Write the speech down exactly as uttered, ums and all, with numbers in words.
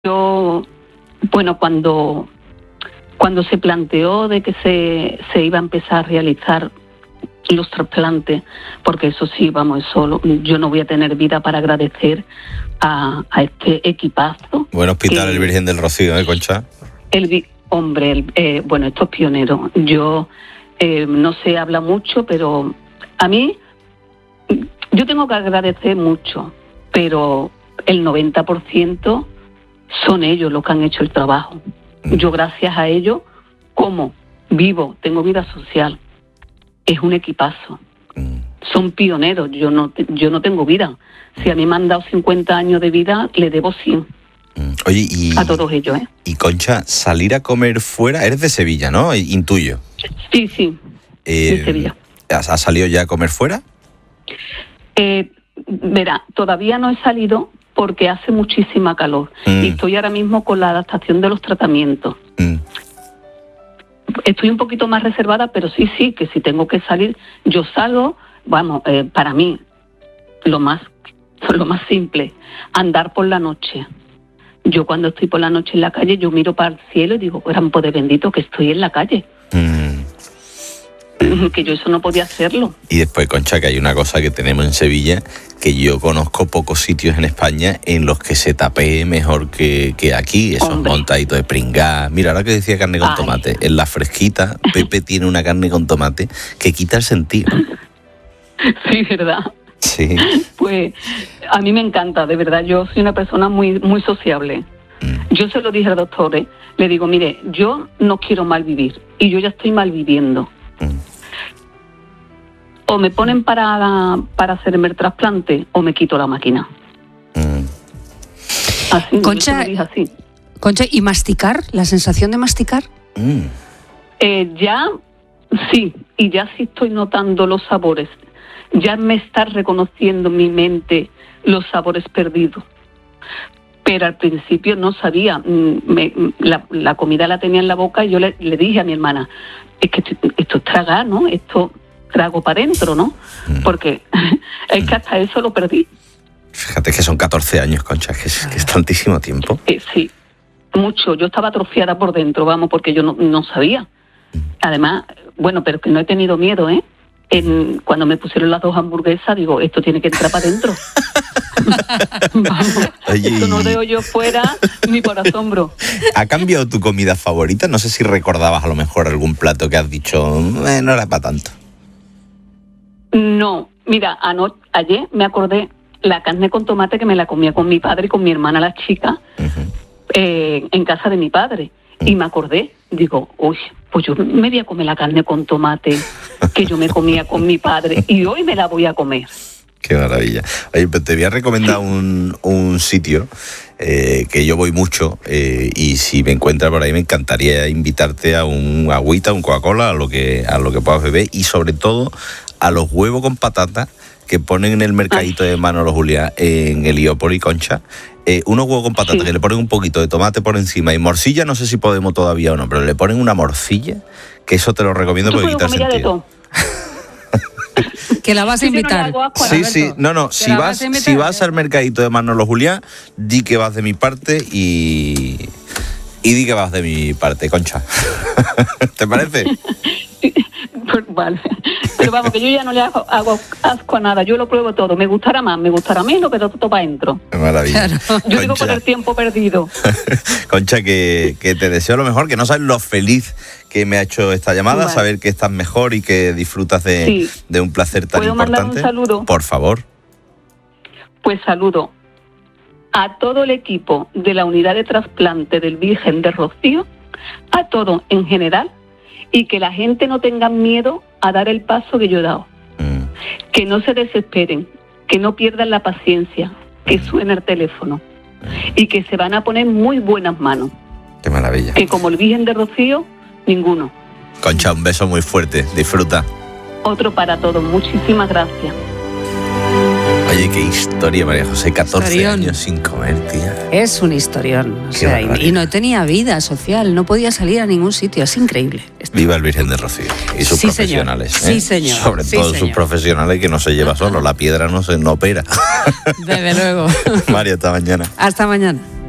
Yo, bueno, cuando, cuando se planteó de que se, se iba a empezar a realizar los trasplantes, porque eso sí, vamos, eso, yo no voy a tener vida para agradecer a, a este equipazo. Buen hospital que, el Virgen del Rocío, ¿eh, Concha? El, hombre, el, eh, bueno, estos pioneros. Yo, eh, no se habla mucho, pero a mí, yo tengo que agradecer mucho, pero el noventa por ciento son ellos los que han hecho el trabajo. Yo, gracias a ellos, como vivo, tengo vida social. Es un equipazo. Son pioneros. Yo no, yo no tengo vida. Si a mí me han dado cincuenta años de vida, le debo cien. Oye, y a todos ellos, ¿eh? Y Concha, salir a comer fuera, eres de Sevilla, ¿no? Intuyo. Sí, sí. Eh, de Sevilla. ¿Has, has salido ya a comer fuera? Eh, verá, todavía no he salido porque hace muchísima calor. Mm. Y estoy ahora mismo con la adaptación de los tratamientos. Mm. Estoy un poquito más reservada, pero sí, sí, que si tengo que salir, yo salgo. Vamos, eh, para mí, lo más, lo más simple, andar por la noche. Yo cuando estoy por la noche en la calle, yo miro para el cielo y digo, gran poder bendito que estoy en la calle. Mm. Que yo eso no podía hacerlo. Y después, Concha, que hay una cosa que tenemos en Sevilla, que yo conozco pocos sitios en España en los que se tapee mejor que, que aquí, esos Hombre. montaditos de pringá. Mira, ahora que decía carne con Ay. tomate, en la fresquita, Pepe tiene una carne con tomate que quita el sentido. Sí, ¿verdad? Sí. Pues a mí me encanta, de verdad, yo soy una persona muy, muy sociable. Mm. Yo se lo dije al doctor, ¿eh? Le digo, mire, yo no quiero mal vivir y yo ya estoy mal viviendo. Mm. O me ponen para, para hacerme el trasplante o me quito la máquina. Mm. Así, Concha, yo así. Concha, ¿y masticar? ¿La sensación de masticar? Mm. Eh, ya, sí, y ya sí estoy notando los sabores. Ya me está reconociendo mi mente los sabores perdidos. Pero al principio no sabía. Me, la, la comida la tenía en la boca y yo le, le dije a mi hermana, es que esto, esto es tragar, ¿no? Esto trago para adentro, ¿no? Porque es que hasta eso lo perdí. Fíjate que son catorce años, Concha, que es, que es tantísimo tiempo. Eh, sí, mucho. Yo estaba atrofiada por dentro, vamos, porque yo no, no sabía. Además, bueno, pero que no he tenido miedo, ¿eh? En, cuando me pusieron las dos hamburguesas, digo, esto tiene que entrar para adentro. Vamos, Oye, esto no veo yo fuera ni por asombro. ¿Ha cambiado tu comida favorita? No sé si recordabas a lo mejor algún plato que has dicho, eh, no era para tanto. No, mira, anoche, ayer me acordé la carne con tomate que me la comía con mi padre y con mi hermana, la chica, uh-huh. eh, en casa de mi padre. Uh-huh. Y me acordé, digo, uy, pues yo me voy a comer la carne con tomate que yo me comía con mi padre y hoy me la voy a comer. Qué maravilla. Oye, pues te voy a recomendar un, un sitio eh, que yo voy mucho eh, y si me encuentras por ahí me encantaría invitarte a un agüita, un Coca-Cola, a lo que a lo que puedas beber y sobre todo a los huevos con patata que ponen en el mercadito Ay. de Manolo Julián en Heliópolis, Concha. Eh, unos huevos con patata sí. que le ponen un poquito de tomate por encima y morcilla, no sé si podemos todavía o no, pero le ponen una morcilla, que eso te lo recomiendo porque quita el sentido. Que la vas a invitar. No sí, Alberto. sí, no, no, si vas, si vas al mercadito de Manolo Julián, di que vas de mi parte y, y di que vas de mi parte, Concha. ¿Te parece? Vale, pero vamos, que yo ya no le hago, hago asco a nada, yo lo pruebo todo, me gustará más, me gustará menos, pero todo para adentro. Maravilla. Claro. Yo Concha. digo por el tiempo perdido. Concha, que, que te deseo lo mejor, que no sabes lo feliz que me ha hecho esta llamada, vale. saber que estás mejor y que disfrutas de, sí. de un placer tan ¿Puedo importante. ¿Puedo mandar un saludo? Por favor. Pues saludo a todo el equipo de la unidad de trasplante del Virgen de Rocío, a todo en general, y que la gente no tenga miedo a dar el paso que yo he dado. Mm. Que no se desesperen, que no pierdan la paciencia, que mm. suene el teléfono mm. y que se van a poner muy buenas manos. Qué maravilla. Que como el Virgen de Rocío, ninguno. Concha, un beso muy fuerte, disfruta. Otro para todos, muchísimas gracias. Oye, qué historia, María José, catorce historión. años sin comer, tía. Es un historión, o sea, y, y no tenía vida social, no podía salir a ningún sitio, es increíble. Viva el Virgen de Rocío y sus sí, profesionales. Señor. ¿eh? Sí, señor. Sobre sí, todo señor. sus profesionales, que no se lleva solo, la piedra no se no opera. Desde luego. María, hasta mañana. Hasta mañana.